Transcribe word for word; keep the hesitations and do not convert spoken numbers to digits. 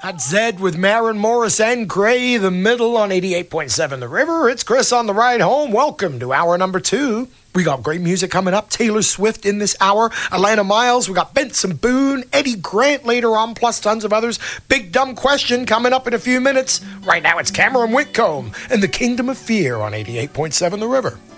That's Zed with Maren Morris and Gray, the middle on eighty-eight point seven The River. It's Chris on the ride home. Welcome to hour number two. We got great music coming up. Taylor Swift in this hour. Atlanta Miles. We got Benson Boone, Eddie Grant later on, plus tons of others. Big Dumb Question coming up in a few minutes. Right now it's Cameron Whitcomb and the Kingdom of Fear on eighty-eight point seven The River.